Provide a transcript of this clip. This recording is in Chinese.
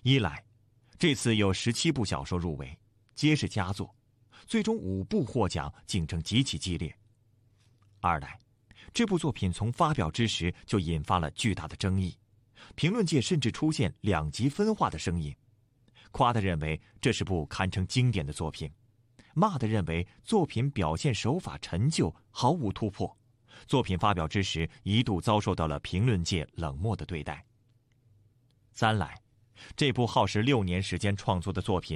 一来，这次有17部小说入围，皆是佳作，最终5部获奖，竞争极其激烈；二来，这部作品从发表之时就引发了巨大的争议，评论界甚至出现两极分化的声音，夸的认为这是部堪称经典的作品，骂的认为作品表现手法陈旧，毫无突破，作品发表之时一度遭受到了评论界冷漠的对待。三来，这部耗时6年时间创作的作品